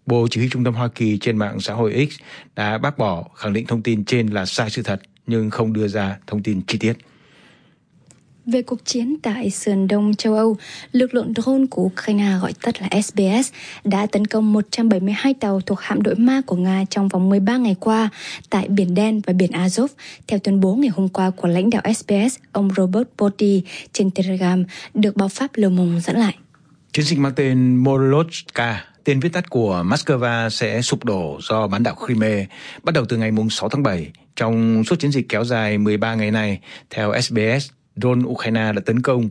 Bộ Chỉ huy Trung tâm Hoa Kỳ trên mạng xã hội X đã bác bỏ, khẳng định thông tin trên là sai sự thật, nhưng không đưa ra thông tin chi tiết. Về cuộc chiến tại sườn đông châu Âu, lực lượng drone của Ukraine gọi tắt là SBS đã tấn công 172 tàu thuộc hạm đội Ma của Nga trong vòng 13 ngày qua tại Biển Đen và Biển Azov, theo tuyên bố ngày hôm qua của lãnh đạo SBS, ông Robert Body trên Telegram, được báo Pháp Le Monde dẫn lại. Chiến dịch mang tên Molochka, tên viết tắt của Moscow, sẽ sụp đổ do bán đảo Crimea bắt đầu từ ngày 6 tháng 7. Trong suốt chiến dịch kéo dài 13 ngày này, theo SBS, drone Ukraine đã tấn công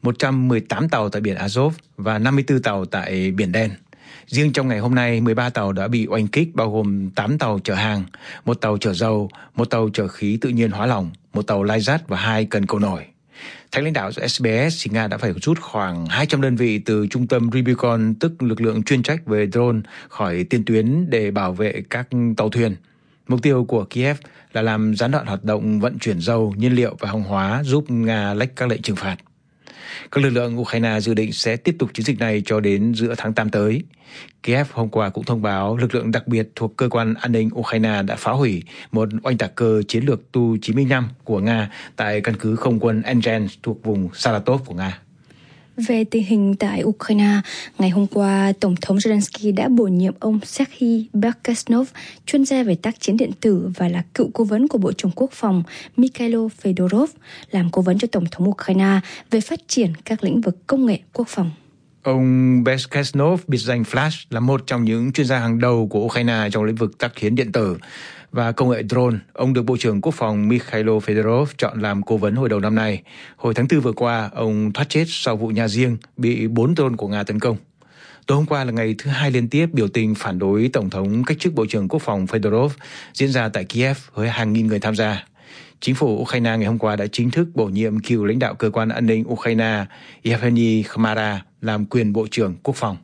118 tàu tại Biển Azov và 54 tàu tại Biển Đen. Riêng trong ngày hôm nay, 13 tàu đã bị oanh kích, bao gồm 8 tàu chở hàng, 1 tàu chở dầu, 1 tàu chở khí tự nhiên hóa lỏng, 1 tàu lai rát và 2 cần cầu nổi. Theo lãnh đạo SBS, Nga đã phải rút khoảng 200 đơn vị từ trung tâm Rubicon, tức lực lượng chuyên trách về drone, khỏi tiền tuyến để bảo vệ các tàu thuyền. Mục tiêu của Kiev là làm gián đoạn hoạt động vận chuyển dầu, nhiên liệu và hàng hóa, giúp Nga lách các lệnh trừng phạt. Các lực lượng Ukraine dự định sẽ tiếp tục chiến dịch này cho đến giữa tháng 8 tới. Kiev hôm qua cũng thông báo lực lượng đặc biệt thuộc Cơ quan An ninh Ukraine đã phá hủy một oanh tạc cơ chiến lược Tu-95 của Nga tại căn cứ không quân Engen thuộc vùng Saratov của Nga. Về tình hình tại Ukraine, ngày hôm qua, Tổng thống Zelensky đã bổ nhiệm ông Serhiy Berkasnov, chuyên gia về tác chiến điện tử và là cựu cố vấn của Bộ trưởng Quốc phòng Mikhailo Fedorov, làm cố vấn cho Tổng thống Ukraine về phát triển các lĩnh vực công nghệ quốc phòng. Ông Berkasnov, biệt danh Flash, là một trong những chuyên gia hàng đầu của Ukraine trong lĩnh vực tác chiến điện tử và công nghệ drone. Ông được Bộ trưởng Quốc phòng Mikhailo Fedorov chọn làm cố vấn hồi đầu năm nay. Hồi tháng 4 vừa qua, ông thoát chết sau vụ nhà riêng bị 4 drone của Nga tấn công. Tối hôm qua là ngày thứ 2 liên tiếp biểu tình phản đối Tổng thống cách chức Bộ trưởng Quốc phòng Fedorov diễn ra tại Kiev với hàng nghìn người tham gia. Chính phủ Ukraine ngày hôm qua đã chính thức bổ nhiệm cựu lãnh đạo Cơ quan An ninh Ukraine Yevgeny Khmara làm quyền Bộ trưởng Quốc phòng.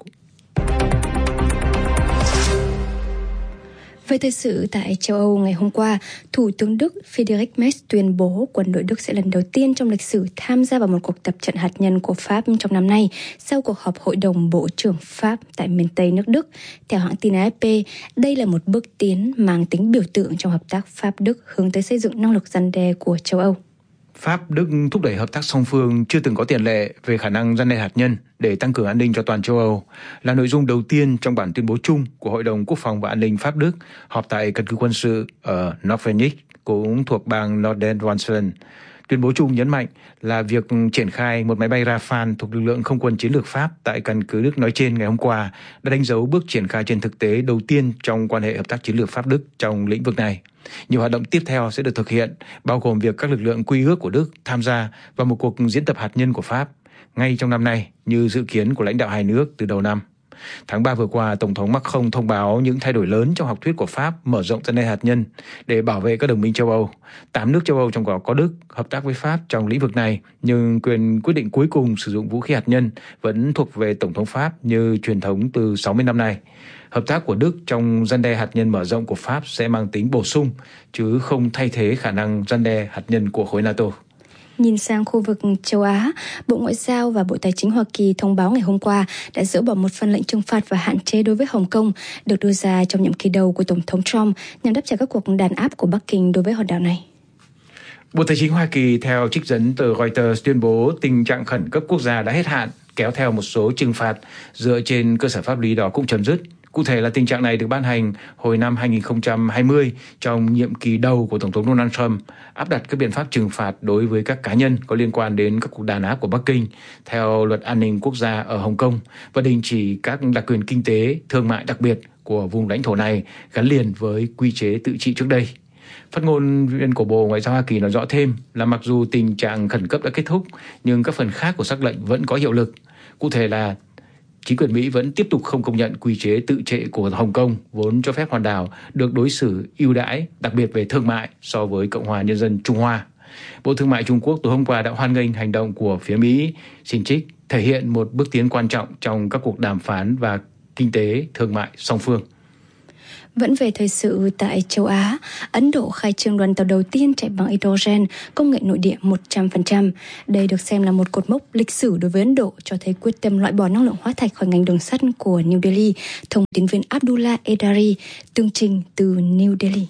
Về thời sự tại châu Âu ngày hôm qua, Thủ tướng Đức Friedrich Merz tuyên bố quân đội Đức sẽ lần đầu tiên trong lịch sử tham gia vào một cuộc tập trận hạt nhân của Pháp trong năm nay sau cuộc họp Hội đồng Bộ trưởng Pháp tại miền Tây nước Đức. Theo hãng tin AFP, đây là một bước tiến mang tính biểu tượng trong hợp tác Pháp-Đức hướng tới xây dựng năng lực răn đe của châu Âu. Pháp-Đức thúc đẩy hợp tác song phương chưa từng có tiền lệ về khả năng răn đe hạt nhân để tăng cường an ninh cho toàn châu Âu, là nội dung đầu tiên trong bản tuyên bố chung của Hội đồng Quốc phòng và An ninh Pháp-Đức họp tại căn cứ quân sự ở Nordvenick, cũng thuộc bang Nordrhein-Westfalen. Tuyên bố chung nhấn mạnh là việc triển khai một máy bay Rafale thuộc lực lượng không quân chiến lược Pháp tại căn cứ Đức nói trên ngày hôm qua đã đánh dấu bước triển khai trên thực tế đầu tiên trong quan hệ hợp tác chiến lược Pháp-Đức trong lĩnh vực này. Nhiều hoạt động tiếp theo sẽ được thực hiện, bao gồm việc các lực lượng quy ước của Đức tham gia vào một cuộc diễn tập hạt nhân của Pháp ngay trong năm nay, như dự kiến của lãnh đạo hai nước từ đầu năm. Tháng 3 vừa qua, Tổng thống Macron thông báo những thay đổi lớn trong học thuyết của Pháp mở rộng răn đe hạt nhân để bảo vệ các đồng minh châu Âu. 8 nước châu Âu trong đó có Đức hợp tác với Pháp trong lĩnh vực này, nhưng quyền quyết định cuối cùng sử dụng vũ khí hạt nhân vẫn thuộc về Tổng thống Pháp như truyền thống từ 60 năm nay. Hợp tác của Đức trong răn đe hạt nhân mở rộng của Pháp sẽ mang tính bổ sung, chứ không thay thế khả năng răn đe hạt nhân của khối NATO. Nhìn sang khu vực châu Á, Bộ Ngoại giao và Bộ Tài chính Hoa Kỳ thông báo ngày hôm qua đã dỡ bỏ một phần lệnh trừng phạt và hạn chế đối với Hồng Kông được đưa ra trong nhiệm kỳ đầu của Tổng thống Trump nhằm đáp trả các cuộc đàn áp của Bắc Kinh đối với hòn đảo này. Bộ Tài chính Hoa Kỳ theo trích dẫn tờ Reuters tuyên bố tình trạng khẩn cấp quốc gia đã hết hạn, kéo theo một số trừng phạt dựa trên cơ sở pháp lý đó cũng chấm dứt. Cụ thể là tình trạng này được ban hành hồi năm 2020 trong nhiệm kỳ đầu của Tổng thống Donald Trump, áp đặt các biện pháp trừng phạt đối với các cá nhân có liên quan đến các cuộc đàn áp của Bắc Kinh theo luật an ninh quốc gia ở Hồng Kông và đình chỉ các đặc quyền kinh tế, thương mại đặc biệt của vùng lãnh thổ này gắn liền với quy chế tự trị trước đây. Phát ngôn viên của Bộ Ngoại giao Hoa Kỳ nói rõ thêm là mặc dù tình trạng khẩn cấp đã kết thúc, nhưng các phần khác của sắc lệnh vẫn có hiệu lực. Cụ thể là chính quyền Mỹ vẫn tiếp tục không công nhận quy chế tự trị của Hồng Kông, vốn cho phép hòn đảo được đối xử ưu đãi, đặc biệt về thương mại so với Cộng hòa Nhân dân Trung Hoa. Bộ Thương mại Trung Quốc tối hôm qua đã hoan nghênh hành động của phía Mỹ, xin trích thể hiện một bước tiến quan trọng trong các cuộc đàm phán và kinh tế thương mại song phương. Vẫn về thời sự tại châu Á, Ấn Độ khai trương đoàn tàu đầu tiên chạy bằng hydrogen, công nghệ nội địa 100%. Đây được xem là một cột mốc lịch sử đối với Ấn Độ, cho thấy quyết tâm loại bỏ năng lượng hóa thạch khỏi ngành đường sắt của New Delhi. Thông tin viên Abdullah Edari, tường trình từ New Delhi.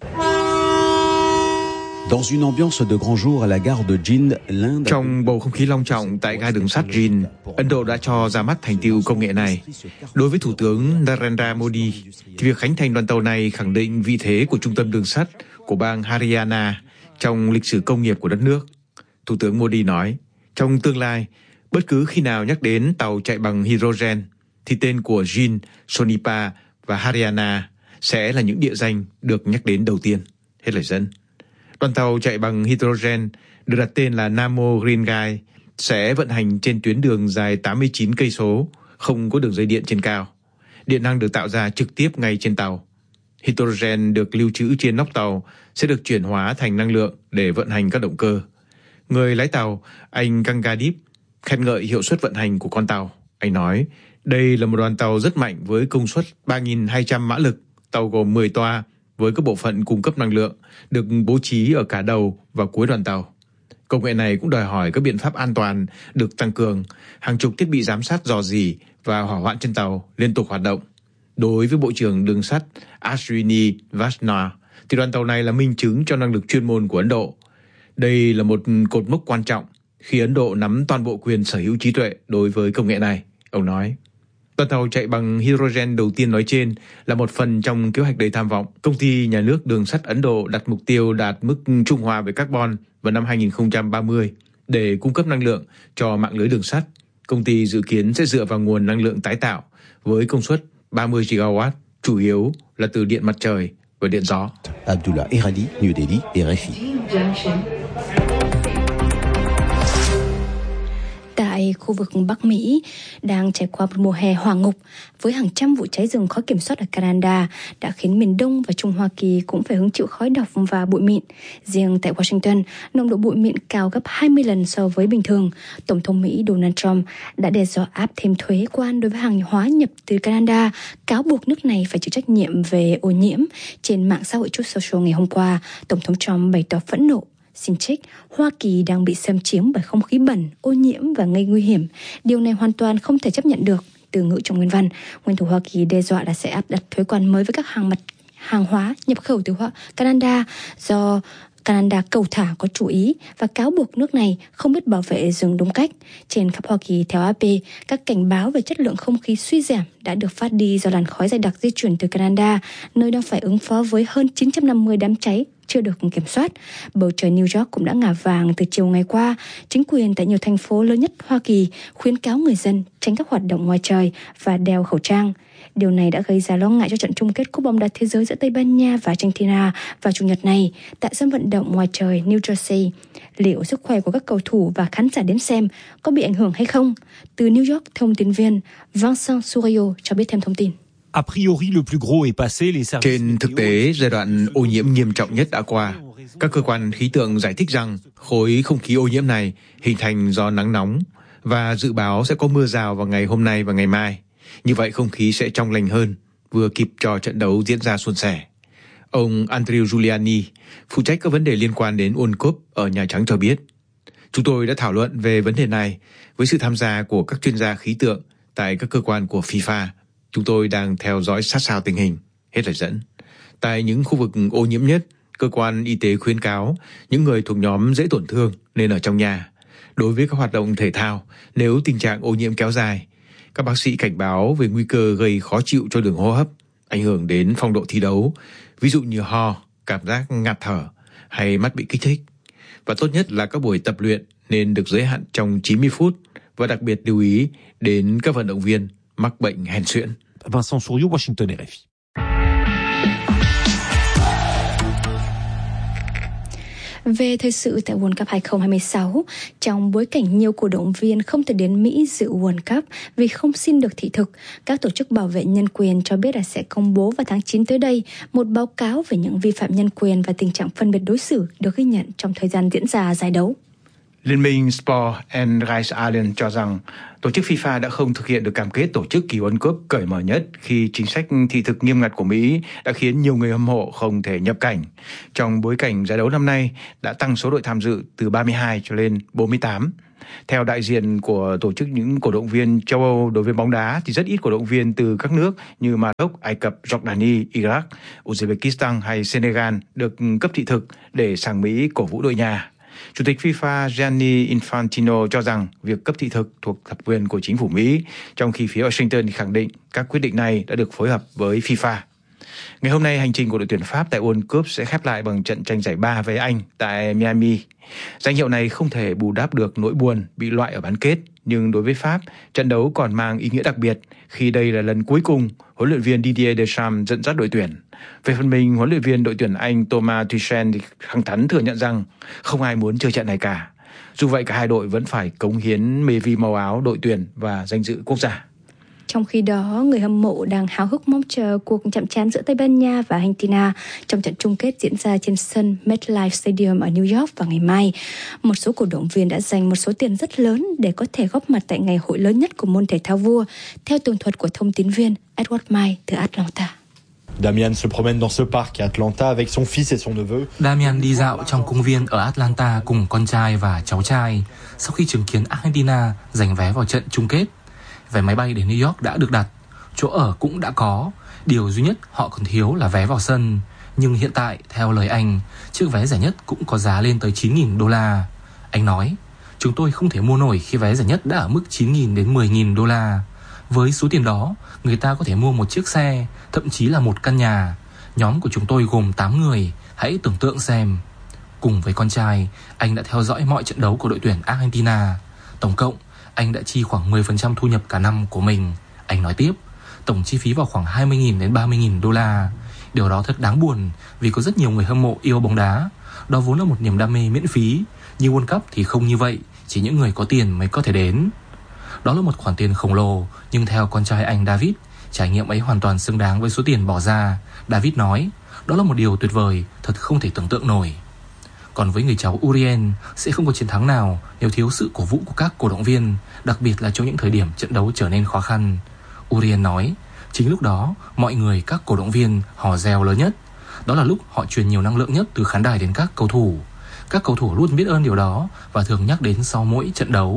Trong bầu không khí long trọng tại ga đường sắt Jind, Ấn Độ đã cho ra mắt thành tựu công nghệ này. Đối với Thủ tướng Narendra Modi, thì việc khánh thành đoàn tàu này khẳng định vị thế của trung tâm đường sắt của bang Haryana trong lịch sử công nghiệp của đất nước. Thủ tướng Modi nói, trong tương lai, bất cứ khi nào nhắc đến tàu chạy bằng hydrogen, thì tên của Jind, Sonipat và Haryana sẽ là những địa danh được nhắc đến đầu tiên. Hết lời dẫn. Đoàn tàu chạy bằng hydrogen được đặt tên là Namo Green Guide sẽ vận hành trên tuyến đường dài 89 cây số, không có đường dây điện trên cao. Điện năng được tạo ra trực tiếp ngay trên tàu. Hydrogen được lưu trữ trên nóc tàu sẽ được chuyển hóa thành năng lượng để vận hành các động cơ. Người lái tàu, anh Gangadip, khen ngợi hiệu suất vận hành của con tàu. Anh nói, đây là một đoàn tàu rất mạnh với công suất 3.200 mã lực. Tàu gồm 10 toa với các bộ phận cung cấp năng lượng được bố trí ở cả đầu và cuối đoàn tàu. Công nghệ này cũng đòi hỏi các biện pháp an toàn được tăng cường, hàng chục thiết bị giám sát rò rỉ và hỏa hoạn trên tàu liên tục hoạt động. Đối với Bộ trưởng Đường sắt Ashwini Vaishnaw, thì đoàn tàu này là minh chứng cho năng lực chuyên môn của Ấn Độ. Đây là một cột mốc quan trọng khi Ấn Độ nắm toàn bộ quyền sở hữu trí tuệ đối với công nghệ này, ông nói. Đoàn tàu chạy bằng hydrogen đầu tiên nói trên là một phần trong kế hoạch đầy tham vọng. Công ty nhà nước Đường sắt Ấn Độ đặt mục tiêu đạt mức trung hòa về carbon vào năm 2030 để cung cấp năng lượng cho mạng lưới đường sắt. Công ty dự kiến sẽ dựa vào nguồn năng lượng tái tạo với công suất 30 gigawatt, chủ yếu là từ điện mặt trời và điện gió. Abdullah Erali, New Delhi, RFI. Tại khu vực Bắc Mỹ đang trải qua một mùa hè hỏa ngục với hàng trăm vụ cháy rừng khó kiểm soát ở Canada đã khiến miền Đông và Trung Hoa Kỳ cũng phải hứng chịu khói độc và bụi mịn. Riêng tại Washington, nồng độ bụi mịn cao gấp 20 lần so với bình thường. Tổng thống Mỹ Donald Trump đã đe dọa áp thêm thuế quan đối với hàng hóa nhập từ Canada, cáo buộc nước này phải chịu trách nhiệm về ô nhiễm. Trên mạng xã hội Truth Social ngày hôm qua, Tổng thống Trump bày tỏ phẫn nộ. Xin trích, Hoa Kỳ đang bị xâm chiếm bởi không khí bẩn, ô nhiễm và gây nguy hiểm. Điều này hoàn toàn không thể chấp nhận được. Từ ngữ trong nguyên văn, nguyên thủ Hoa Kỳ đe dọa là sẽ áp đặt thuế quan mới với các hàng hóa nhập khẩu từ Canada do Canada cầu thả có chủ ý và cáo buộc nước này không biết bảo vệ rừng đúng cách. Trên khắp Hoa Kỳ, theo AP, các cảnh báo về chất lượng không khí suy giảm đã được phát đi do làn khói dày đặc di chuyển từ Canada, nơi đang phải ứng phó với hơn 950 đám cháy chưa được kiểm soát. Bầu trời New York cũng đã ngả vàng từ chiều ngày qua. Chính quyền tại nhiều thành phố lớn nhất Hoa Kỳ khuyến cáo người dân tránh các hoạt động ngoài trời và đeo khẩu trang. Điều này đã gây ra lo ngại cho trận chung kết Cúp bóng đá thế giới giữa Tây Ban Nha và Argentina vào Chủ nhật này tại sân vận động ngoài trời New Jersey. Liệu sức khỏe của các cầu thủ và khán giả đến xem có bị ảnh hưởng hay không? Từ New York, thông tin viên Vincent Surio cho biết thêm thông tin. Trên thực tế, giai đoạn ô nhiễm nghiêm trọng nhất đã qua. Các cơ quan khí tượng giải thích rằng khối không khí ô nhiễm này hình thành do nắng nóng và dự báo sẽ có mưa rào vào ngày hôm nay và ngày mai. Như vậy không khí sẽ trong lành hơn, vừa kịp cho trận đấu diễn ra suôn sẻ. Ông Andrew Giuliani, phụ trách các vấn đề liên quan đến World Cup ở Nhà Trắng cho biết, chúng tôi đã thảo luận về vấn đề này với sự tham gia của các chuyên gia khí tượng tại các cơ quan của FIFA. Chúng tôi đang theo dõi sát sao tình hình. Hết lời dẫn. Tại những khu vực ô nhiễm nhất, cơ quan y tế khuyến cáo những người thuộc nhóm dễ tổn thương nên ở trong nhà. Đối với các hoạt động thể thao, nếu tình trạng ô nhiễm kéo dài, các bác sĩ cảnh báo về nguy cơ gây khó chịu cho đường hô hấp, ảnh hưởng đến phong độ thi đấu, ví dụ như ho, cảm giác ngạt thở hay mắt bị kích thích. Và tốt nhất là các buổi tập luyện nên được giới hạn trong 90 phút và đặc biệt lưu ý đến các vận động viên mắc bệnh hen suyễn. Vincent Souriau, Washington, RFI. Về thời sự tại World Cup 2026, trong bối cảnh nhiều cổ động viên không thể đến Mỹ dự World Cup vì không xin được thị thực, các tổ chức bảo vệ nhân quyền cho biết là sẽ công bố vào tháng 9 tới đây một báo cáo về những vi phạm nhân quyền và tình trạng phân biệt đối xử được ghi nhận trong thời gian diễn ra giải đấu. Liên minh Sport and Rights Ireland cho rằng Tổ chức FIFA đã không thực hiện được cam kết tổ chức kỳ World Cup cởi mở nhất khi chính sách thị thực nghiêm ngặt của Mỹ đã khiến nhiều người hâm mộ không thể nhập cảnh. Trong bối cảnh giải đấu năm nay đã tăng số đội tham dự từ 32 cho lên 48. Theo đại diện của tổ chức những cổ động viên châu Âu đối với bóng đá thì rất ít cổ động viên từ các nước như Maroc, Ai Cập, Jordani, Iraq, Uzbekistan hay Senegal được cấp thị thực để sang Mỹ cổ vũ đội nhà. Chủ tịch FIFA Gianni Infantino cho rằng việc cấp thị thực thuộc thẩm quyền của chính phủ Mỹ, trong khi phía Washington khẳng định các quyết định này đã được phối hợp với FIFA. Ngày hôm nay, hành trình của đội tuyển Pháp tại World Cup sẽ khép lại bằng trận tranh giải ba với Anh tại Miami. Danh hiệu này không thể bù đắp được nỗi buồn bị loại ở bán kết, nhưng đối với Pháp, trận đấu còn mang ý nghĩa đặc biệt khi đây là lần cuối cùng huấn luyện viên Didier Deschamps dẫn dắt đội tuyển. Về phần mình, huấn luyện viên đội tuyển Anh Thomas Tuchel thẳng thắn thừa nhận rằng không ai muốn chơi trận này cả. Dù vậy, cả hai đội vẫn phải cống hiến vì màu áo đội tuyển và danh dự quốc gia. Trong khi đó, người hâm mộ đang háo hức mong chờ cuộc chạm trán giữa Tây Ban Nha và Argentina trong trận chung kết diễn ra trên sân MetLife Stadium ở New York vào ngày mai. Một số cổ động viên đã dành một số tiền rất lớn để có thể góp mặt tại ngày hội lớn nhất của môn thể thao vua, theo tường thuật của thông tín viên Edward Mai từ Atlanta. Damian se promène dans ce parc à Atlanta avec son fils et son neveu. Damian đi dạo trong công viên ở Atlanta cùng con trai và cháu trai sau khi chứng kiến Argentina giành vé vào trận chung kết. Vé máy bay đến New York đã được đặt, chỗ ở cũng đã có, điều duy nhất họ còn thiếu là vé vào sân. Nhưng hiện tại, theo lời anh, chiếc vé rẻ nhất cũng có giá lên tới $9.000. Anh nói, chúng tôi không thể mua nổi khi vé rẻ nhất đã ở mức $9.000 đến $10.000. Với số tiền đó, người ta có thể mua một chiếc xe, thậm chí là một căn nhà. Nhóm của chúng tôi gồm 8 người, hãy tưởng tượng xem. Cùng với con trai, anh đã theo dõi mọi trận đấu của đội tuyển Argentina. Tổng cộng, anh đã chi khoảng 10% thu nhập cả năm của mình. Anh nói tiếp, tổng chi phí vào khoảng $20.000 đến $30.000. Điều đó thật đáng buồn vì có rất nhiều người hâm mộ yêu bóng đá. Đó vốn là một niềm đam mê miễn phí. Như World Cup thì không như vậy, chỉ những người có tiền mới có thể đến. Đó là một khoản tiền khổng lồ, nhưng theo con trai anh David, trải nghiệm ấy hoàn toàn xứng đáng với số tiền bỏ ra. David nói, đó là một điều tuyệt vời, thật không thể tưởng tượng nổi. Còn với người cháu Urien, sẽ không có chiến thắng nào nếu thiếu sự cổ vũ của các cổ động viên, đặc biệt là trong những thời điểm trận đấu trở nên khó khăn. Urien nói, chính lúc đó, mọi người, các cổ động viên hò reo lớn nhất. Đó là lúc họ truyền nhiều năng lượng nhất từ khán đài đến các cầu thủ. Các cầu thủ luôn biết ơn điều đó và thường nhắc đến sau mỗi trận đấu.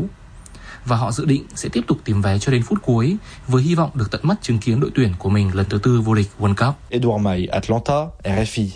Và họ dự định sẽ tiếp tục tìm vé cho đến phút cuối với hy vọng được tận mắt chứng kiến đội tuyển của mình lần thứ 4 vô địch World Cup. Edouard May, Atlanta, RFI.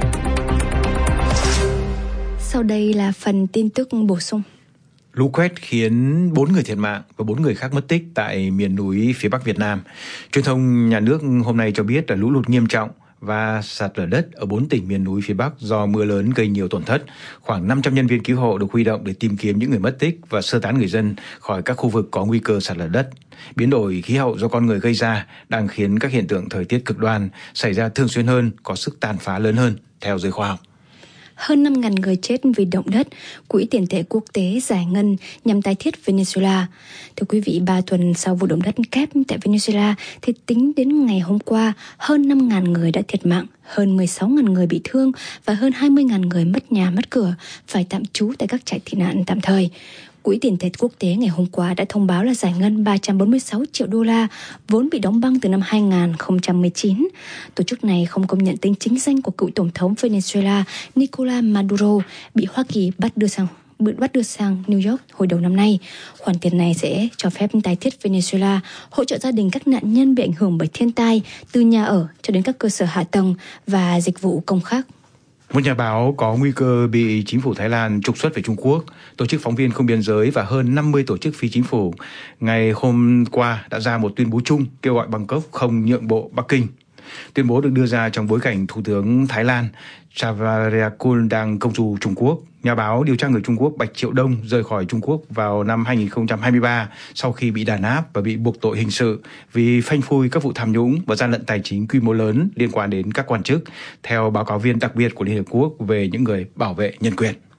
Sau đây là phần tin tức bổ sung. Lũ quét khiến 4 người thiệt mạng và 4 người khác mất tích tại miền núi phía Bắc Việt Nam. Truyền thông nhà nước hôm nay cho biết là lũ lụt nghiêm trọng và sạt lở đất ở 4 tỉnh miền núi phía Bắc do mưa lớn gây nhiều tổn thất. Khoảng 500 nhân viên cứu hộ được huy động để tìm kiếm những người mất tích và sơ tán người dân khỏi các khu vực có nguy cơ sạt lở đất. Biến đổi khí hậu do con người gây ra đang khiến các hiện tượng thời tiết cực đoan xảy ra thường xuyên hơn, có sức tàn phá lớn hơn, theo giới khoa học. Hơn 5.000 người chết vì động đất, Quỹ tiền tệ quốc tế giải ngân nhằm tái thiết Venezuela. Thưa quý vị, 3 tuần sau vụ động đất kép tại Venezuela, thì tính đến ngày hôm qua, hơn 5.000 người đã thiệt mạng, hơn 16.000 người bị thương và hơn 20.000 người mất nhà mất cửa, phải tạm trú tại các trại tị nạn tạm thời. Quỹ tiền tệ quốc tế ngày hôm qua đã thông báo là giải ngân $346 triệu, vốn bị đóng băng từ năm 2019. Tổ chức này không công nhận tính chính danh của cựu tổng thống Venezuela Nicolás Maduro bị Hoa Kỳ bắt đưa sang New York hồi đầu năm nay. Khoản tiền này sẽ cho phép tái thiết Venezuela, hỗ trợ gia đình các nạn nhân bị ảnh hưởng bởi thiên tai, từ nhà ở cho đến các cơ sở hạ tầng và dịch vụ công khác. Một nhà báo có nguy cơ bị chính phủ Thái Lan trục xuất về Trung Quốc, tổ chức Phóng viên Không biên giới và hơn 50 tổ chức phi chính phủ ngày hôm qua đã ra một tuyên bố chung kêu gọi Bangkok không nhượng bộ Bắc Kinh. Tuyên bố được đưa ra trong bối cảnh Thủ tướng Thái Lan Chavareakul đang công du Trung Quốc. Nhà báo điều tra người Trung Quốc Bạch Triệu Đông rời khỏi Trung Quốc vào năm 2023 sau khi bị đàn áp và bị buộc tội hình sự vì phanh phui các vụ tham nhũng và gian lận tài chính quy mô lớn liên quan đến các quan chức, theo báo cáo viên đặc biệt của Liên Hợp Quốc về những người bảo vệ nhân quyền.